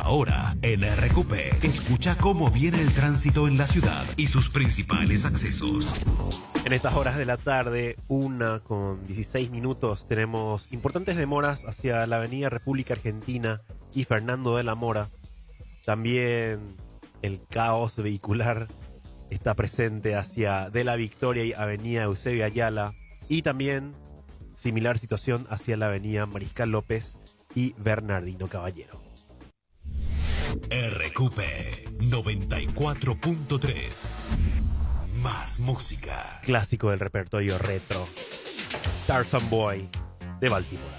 Ahora, en RQP, escucha cómo viene el tránsito en la ciudad y sus principales accesos. En estas horas de la tarde, 1:16, tenemos importantes demoras hacia la avenida República Argentina y Fernando de la Mora. También el caos vehicular está presente hacia De la Victoria y avenida Eusebio Ayala. Y también similar situación hacia la avenida Mariscal López y Bernardino Caballero. RQP 94.3. Más música. Clásico del repertorio retro. Tarzan Boy de Baltimore.